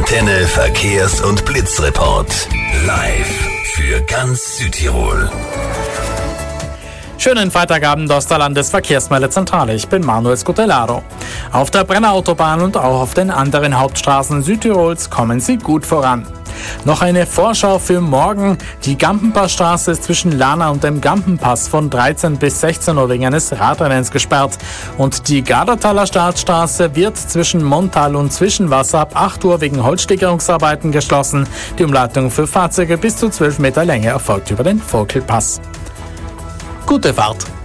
Antenne Verkehrs- und Blitzreport. Live für ganz Südtirol. Schönen Freitagabend aus der Landesverkehrsmeldezentrale. Ich bin Manuel Scutellaro. Auf der Brennerautobahn und auch auf den anderen Hauptstraßen Südtirols kommen Sie gut voran. Noch eine Vorschau für morgen. Die Gampenpassstraße ist zwischen Lana und dem Gampenpass von 13 bis 16 Uhr wegen eines Radrennens gesperrt. Und die Gardertaler Staatsstraße wird zwischen Montal und Zwischenwasser ab 8 Uhr wegen Holzsteckerungsarbeiten geschlossen. Die Umleitung für Fahrzeuge bis zu 12 Meter Länge erfolgt über den Vogelpass. Gute Fahrt!